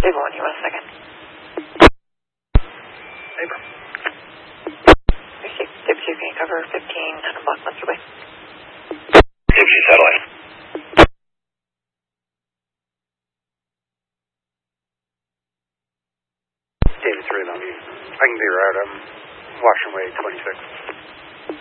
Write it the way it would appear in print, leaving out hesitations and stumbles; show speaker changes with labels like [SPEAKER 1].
[SPEAKER 1] Table 1, you want a second?
[SPEAKER 2] Paper.
[SPEAKER 1] Table 2, can you cover 15 and a block left away?
[SPEAKER 2] Table 2 satellite. David 3 Longview. I can be right. I'm Washington Way 26.